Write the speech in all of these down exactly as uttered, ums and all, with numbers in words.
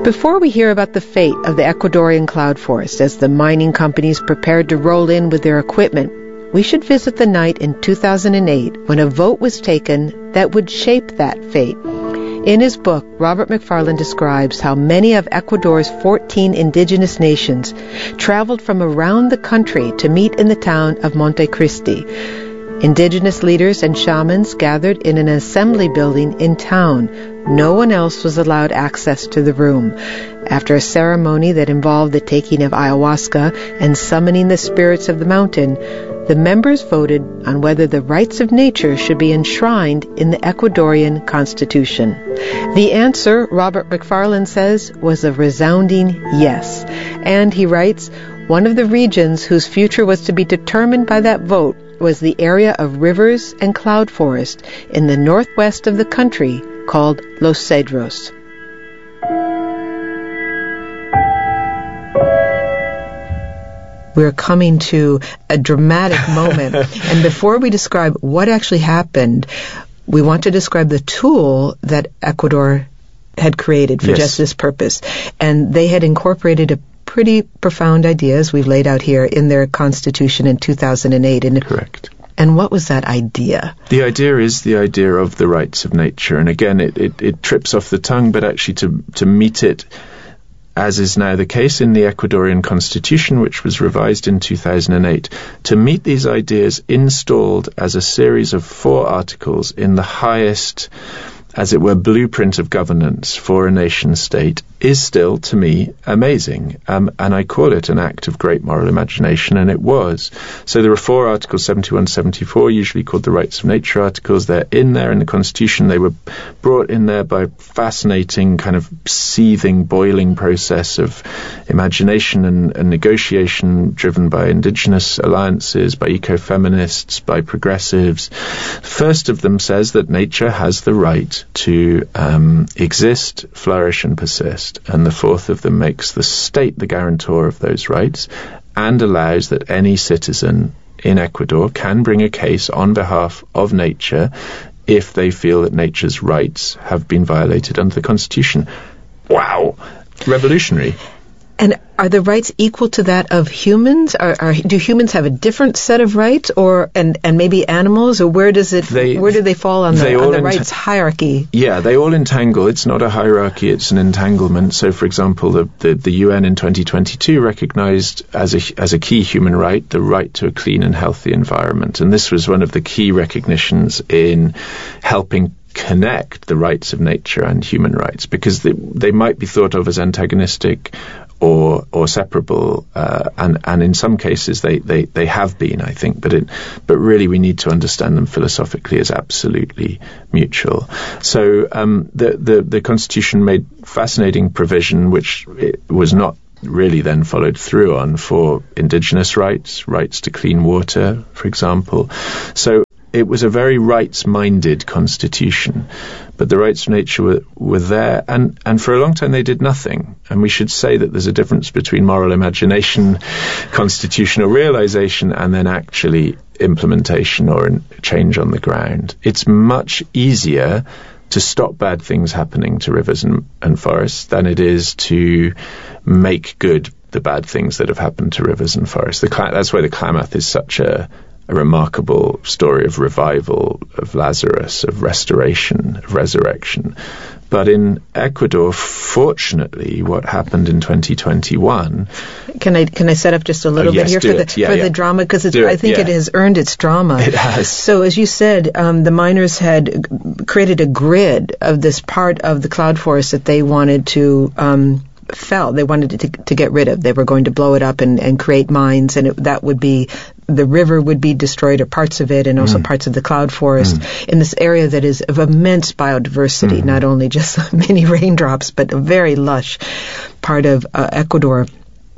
Before we hear about the fate of the Ecuadorian cloud forest as the mining companies prepared to roll in with their equipment, we should visit the night in two thousand eight when a vote was taken that would shape that fate. In his book, Robert Macfarlane describes how many of Ecuador's fourteen indigenous nations traveled from around the country to meet in the town of Montecristi. Indigenous leaders and shamans gathered in an assembly building in town. No one else was allowed access to the room. After a ceremony that involved the taking of ayahuasca and summoning the spirits of the mountain, the members voted on whether the rights of nature should be enshrined in the Ecuadorian Constitution. The answer, Robert Macfarlane says, was a resounding yes. And he writes, one of the regions whose future was to be determined by that vote was the area of rivers and cloud forest in the northwest of the country called Los Cedros. We're coming to a dramatic moment. And before we describe what actually happened, we want to describe the tool that Ecuador had created for yes. just this purpose. And they had incorporated a pretty profound idea, as we've laid out here, in their constitution in two thousand eight. And Correct. And what was that idea? The idea is the idea of the rights of nature. And again, it, it, it trips off the tongue, but actually to, to meet it, as is now the case in the Ecuadorian Constitution, which was revised in two thousand eight, to meet these ideas installed as a series of four articles in the highest, as it were, blueprint of governance for a nation-state is still, to me, amazing. Um, and I call it an act of great moral imagination, and it was. So there are four articles, seventy-one, seventy-four, usually called the Rights of Nature articles. They're in there in the Constitution. They were brought in there by a fascinating kind of seething, boiling process of imagination and, and negotiation driven by indigenous alliances, by ecofeminists, by progressives. First of them says that nature has the right to um, exist, flourish, and persist. And the fourth of them makes the state the guarantor of those rights and allows that any citizen in Ecuador can bring a case on behalf of nature if they feel that nature's rights have been violated under the Constitution. Wow! Revolutionary. And are the rights equal to that of humans? Are, are do humans have a different set of rights, or and, and maybe animals, or where does it they, where do they fall on the, on the rights ent- hierarchy? Yeah, they all entangle. It's not a hierarchy; it's an entanglement. So, for example, the the, the U N in twenty twenty-two recognized as a as a key human right the right to a clean and healthy environment, and this was one of the key recognitions in helping connect the rights of nature and human rights, because they, they might be thought of as antagonistic or or separable, uh, and and in some cases they, they, they have been, I think, but it but really we need to understand them philosophically as absolutely mutual. So um, the, the the Constitution made fascinating provision, which it was not really then followed through on, for indigenous rights, rights to clean water, for example. So it was a very rights-minded constitution, but the rights of nature were, were there, and, and for a long time they did nothing. And we should say that there's a difference between moral imagination, constitutional realization, and then actually implementation or in, change on the ground. It's much easier to stop bad things happening to rivers and, and forests than it is to make good the bad things that have happened to rivers and forests. The, that's why the Klamath is such a a remarkable story of revival, of Lazarus, of restoration, of resurrection. But in Ecuador, fortunately, what happened in twenty twenty-one... Can I can I set up just a little oh, bit yes, here for it. the yeah, for yeah. the drama? Because Do I it, think yeah. it has earned its drama. It has. So as you said, um, the miners had created a grid of this part of the cloud forest that they wanted to... Um, fell. They wanted to, to get rid of. They were going to blow it up and, and create mines, and it, that would be, the river would be destroyed, or parts of it, and also mm. parts of the cloud forest mm. in this area that is of immense biodiversity, mm. not only just many raindrops, but a very lush part of uh, Ecuador.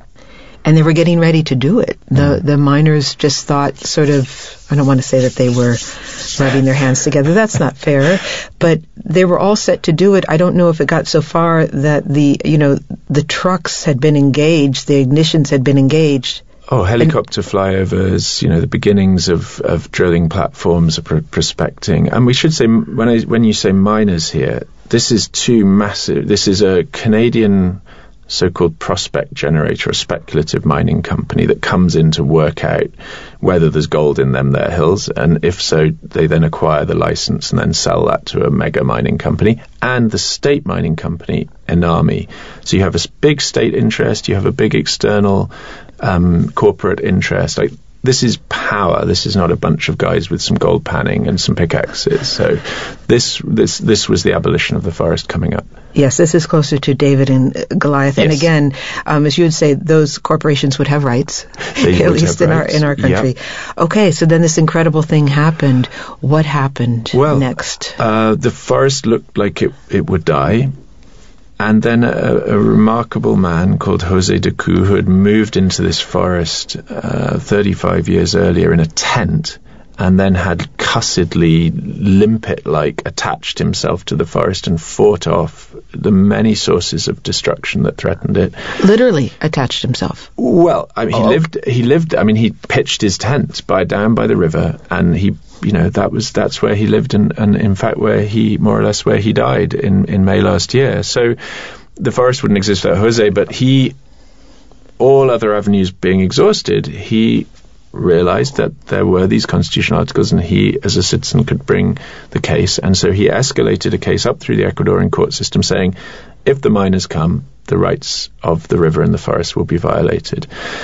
And they were getting ready to do it. The mm. the miners just thought, sort of, I don't want to say that they were rubbing their hands together. That's not fair. But they were all set to do it. I don't know if it got so far that the, you know, the trucks had been engaged, the ignitions had been engaged, Oh, helicopter and, flyovers, you know, the beginnings of, of drilling platforms, of pr- prospecting. And we should say, when I, when you say miners here, this is two massive, this is a Canadian so-called prospect generator, a speculative mining company that comes in to work out whether there's gold in them their hills, and if so, they then acquire the license and then sell that to a mega mining company, and the state mining company, Enami. So you have a big state interest, you have a big external um, corporate interest. Like, this is power. This is not a bunch of guys with some gold panning and some pickaxes. So this this this was the abolition of the forest coming up. Yes, this is closer to David and Goliath. Yes. And again, um, as you would say, those corporations would have rights, they at would least have in rights. our in our country. Yep. Okay, so then this incredible thing happened. What happened well, next? Uh, the forest looked like it, it would die. And then a, a remarkable man called José de Cou, who had moved into this forest uh, thirty-five years earlier in a tent, and then had cussedly, limpet-like attached himself to the forest and fought off the many sources of destruction that threatened it. Literally attached himself? Well, I mean, he oh. lived, he lived, I mean, he pitched his tent by down by the river, and he, you know, that was, that's where he lived, and, and in fact, where he, more or less, where he died in, in May last year. So the forest wouldn't exist without Jose, but he, all other avenues being exhausted, he realized that there were these constitutional articles and he, as a citizen, could bring the case. And so he escalated a case up through the Ecuadorian court system saying, if the miners come, the rights of the river and the forest will be violated.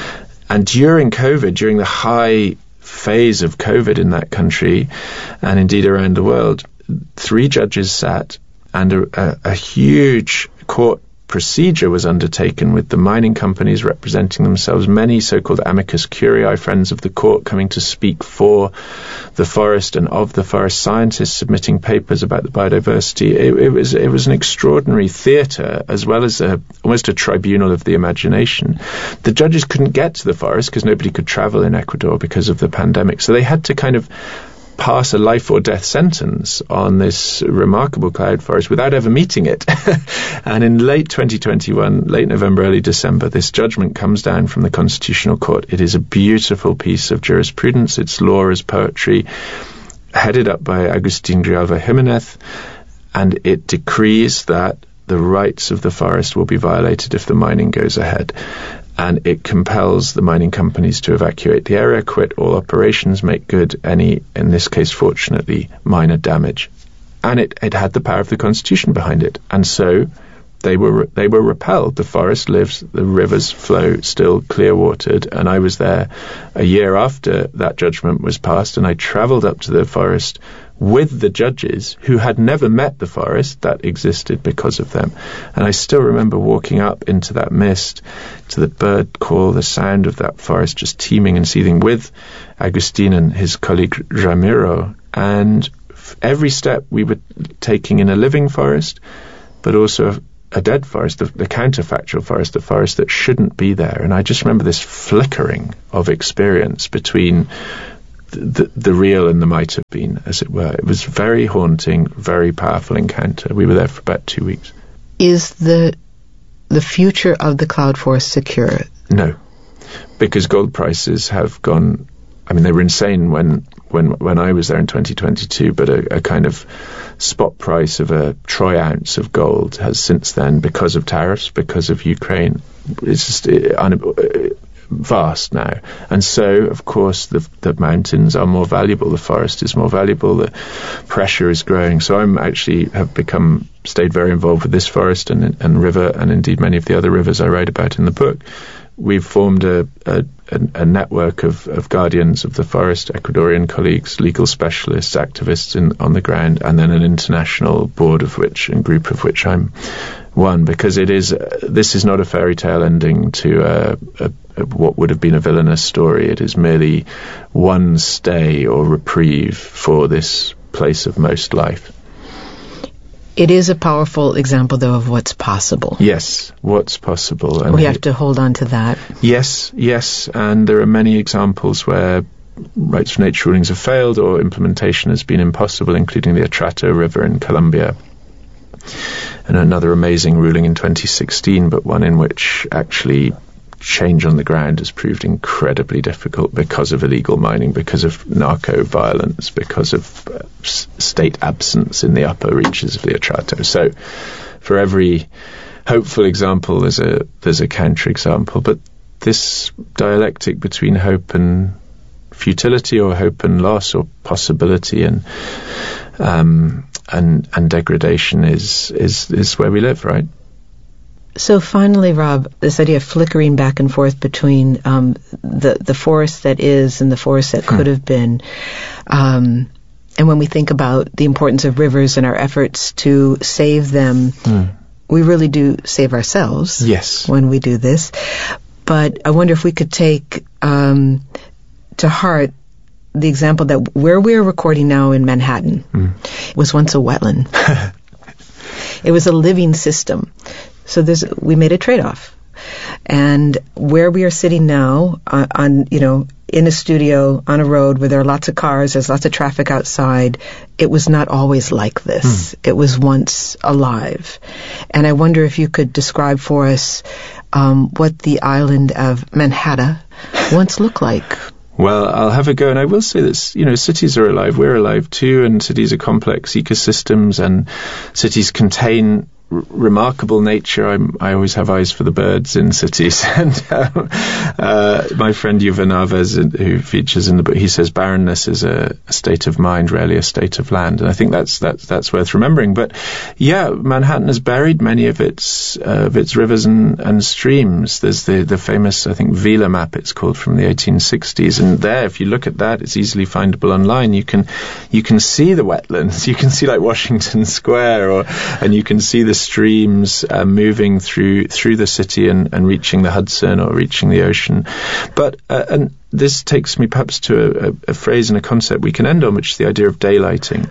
And during COVID, during the high phase of COVID in that country, and indeed around the world, three judges sat and a, a, a huge court procedure was undertaken with the mining companies representing themselves, many so-called amicus curiae, friends of the court, coming to speak for the forest and of the forest, scientists submitting papers about the biodiversity. It, it was it was an extraordinary theatre, as well as a, almost a tribunal of the imagination. The judges couldn't get to the forest because nobody could travel in Ecuador because of the pandemic, so they had to kind of pass a life or death sentence on this remarkable cloud forest without ever meeting it. And in late twenty twenty-one, late November, early December, this judgment comes down from the Constitutional Court. It is a beautiful piece of jurisprudence. It's law as poetry, headed up by Agustin Grijalva Jimenez, and it decrees that the rights of the forest will be violated if the mining goes ahead. And it compels the mining companies to evacuate the area, quit all operations, make good any, in this case, fortunately, minor damage. And it, it had the power of the Constitution behind it. And so they were they were repelled. The forest lives, the rivers flow still clear-watered. And I was there a year after that judgment was passed, and I travelled up to the forest with the judges who had never met the forest that existed because of them. And I still remember walking up into that mist, to the bird call, the sound of that forest just teeming and seething with Agustin and his colleague Ramiro. And every step we were taking in a living forest, but also a dead forest, the, the counterfactual forest, the forest that shouldn't be there. And I just remember this flickering of experience between The, the real and the might have been, as it were. It was very haunting, very powerful encounter. We were there for about two weeks. Is the the future of the cloud forest secure? No, because gold prices have gone. I mean, they were insane when when when I was there in twenty twenty-two, but a, a kind of spot price of a troy ounce of gold has since then, because of tariffs, because of Ukraine, it's just uh, un, uh, vast now. And so, of course, the, the mountains are more valuable, the forest is more valuable, the pressure is growing. So I'm actually have become, stayed very involved with this forest and, and river, and indeed many of the other rivers I write about in the book. We've formed a, a, a network of, of guardians of the forest, Ecuadorian colleagues, legal specialists, activists in, on the ground, and then an international board of which, and group of which I'm one, because it is, uh, this is not a fairy tale ending to uh, a, a, what would have been a villainous story. It is merely one stay or reprieve for this place of most life. It is a powerful example, though, of what's possible. Yes, what's possible. And we have to hold on to that. Yes, yes, and there are many examples where rights for nature rulings have failed or implementation has been impossible, including the Atrato River in Colombia. And another amazing ruling in twenty sixteen, but one in which actually change on the ground has proved incredibly difficult because of illegal mining, because of narco violence, because of uh, state absence in the upper reaches of the Atrato. So for every hopeful example, there's a there's a counterexample. But this dialectic between hope and futility, or hope and loss, or possibility and um, and and degradation is is is where we live, right? So finally, Rob, this idea of flickering back and forth between um, the the forest that is and the forest that could hmm. have been, um, and when we think about the importance of rivers and our efforts to save them, hmm. we really do save ourselves. Yes. When we do this. But I wonder if we could take um, to heart the example that where we're recording now in Manhattan hmm. was once a wetland. It was a living system. So there's, we made a trade-off. And where we are sitting now, on, on, you know, in a studio, on a road where there are lots of cars, there's lots of traffic outside, it was not always like this. Mm. It was once alive. And I wonder if you could describe for us um, what the island of Manhattan once looked like. Well, I'll have a go, and I will say that, you know, cities are alive, we're alive too, and cities are complex ecosystems, and cities contain remarkable nature. I'm, I always have eyes for the birds in cities. And um, uh, my friend Yuval Naves, who features in the book, he says barrenness is a, a state of mind, rarely a state of land. And I think that's that's that's worth remembering. But yeah, Manhattan has buried many of its uh, of its rivers and, and streams. There's the the famous, I think, Vila map, it's called, from the eighteen sixties. And there, if you look at that, it's easily findable online. You can you can see the wetlands. You can see like Washington Square, or and you can see the streams uh, moving through through the city and, and reaching the Hudson or reaching the ocean. But uh, and this takes me perhaps to a, a, a phrase and a concept we can end on, which is the idea of daylighting.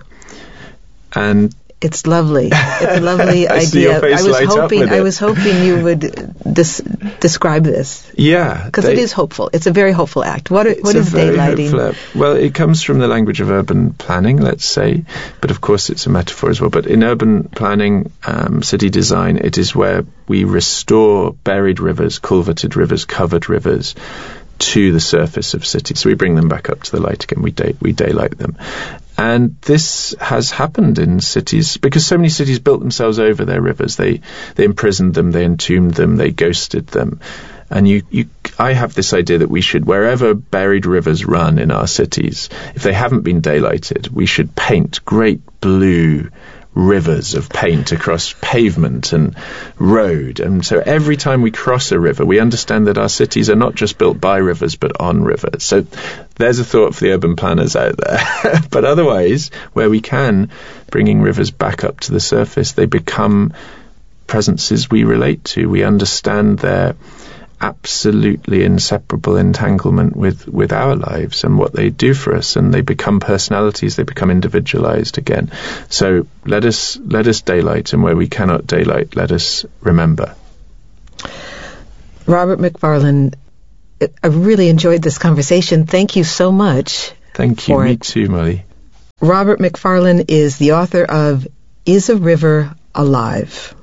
And it's lovely. It's a lovely I idea. See your face I was light hoping up with I it. was hoping you would dis- describe this. Yeah, because it is hopeful. It's a very hopeful act. What are, what is daylighting? Hopeful, well, it comes from the language of urban planning, let's say, but of course it's a metaphor as well. But in urban planning, um, city design, it is where we restore buried rivers, culverted rivers, covered rivers to the surface of cities. So we bring them back up to the light again. We day, we daylight them. And this has happened in cities because so many cities built themselves over their rivers. They they imprisoned them, they entombed them, they ghosted them. And you, you, I have this idea that we should, wherever buried rivers run in our cities, if they haven't been daylighted, we should paint great blue rivers of paint across pavement and road. And so every time we cross a river, we understand that our cities are not just built by rivers, but on rivers. So there's a thought for the urban planners out there. But otherwise, where we can, bringing rivers back up to the surface, they become presences we relate to. We understand their absolutely inseparable entanglement with, with our lives and what they do for us, and they become personalities, they become individualized again. So let us let us daylight, and where we cannot daylight, let us remember. Robert Macfarlane, I really enjoyed this conversation. Thank you so much. Thank you. Me it. too, Molly. Robert Macfarlane is the author of Is a River Alive?